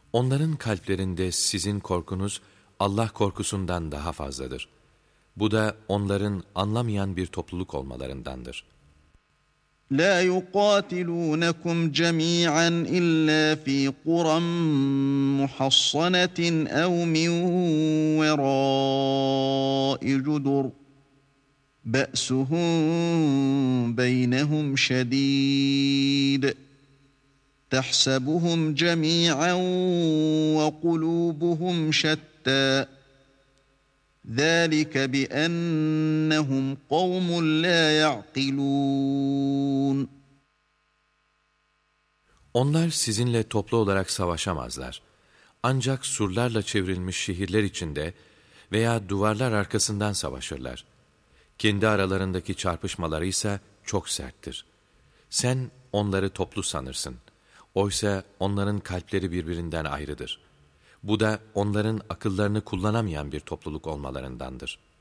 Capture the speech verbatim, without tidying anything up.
Onların kalplerinde sizin korkunuz Allah korkusundan daha fazladır. Bu da onların anlamayan bir topluluk olmalarındandır. لا يقاتلونكم جميعا إلا في قرى محصنة أو من وراء جدر بأسهم بينهم شديد تحسبهم جميعا وقلوبهم شتى ذلك بأنهم قوم لا يعقلون. Onlar sizinle toplu olarak savaşamazlar. Ancak surlarla çevrilmiş şehirler içinde veya duvarlar arkasından savaşırlar. Kendi aralarındaki çarpışmaları ise çok serttir. Sen onları toplu sanırsın. Oysa onların kalpleri birbirinden ayrıdır. Bu da onların akıllarını kullanamayan bir topluluk olmalarındandır.